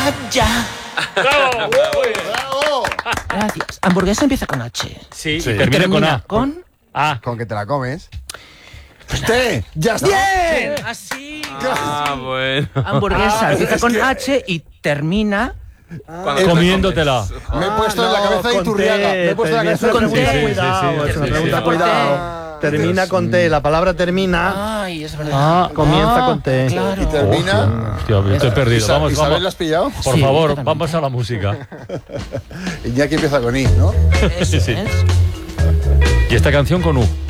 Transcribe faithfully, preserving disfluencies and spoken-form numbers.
ya. ¡Bravo! ¡Bravo! Gracias. Hamburguesa empieza con H. Sí, Sí. y termina con A. Con... A. Con que te la comes. Usted, ya está. ¡Bien! Así. Ah, bueno. Hamburguesa Ah, empieza es con que- H y termina... Cuando te Comiéndotela. comes. Me he puesto en la no, cabeza de con Iturriaga. T, Me he puesto en la cabeza de con Iturriaga. T. Cuidado, Sí, sí, es una sí, pregunta, sí. cuidado. Termina con T, la palabra termina, Ay, es verdad. Ah, comienza con T. Claro. Y termina. Hostia, yo estoy perdido. Isa- Vamos, Isabel, vamos. ¿la has pillado? Por Sí, yo favor, también. vamos a la música. Iñaki empieza con I, ¿no? Eso Sí, sí. es. Y esta canción con U.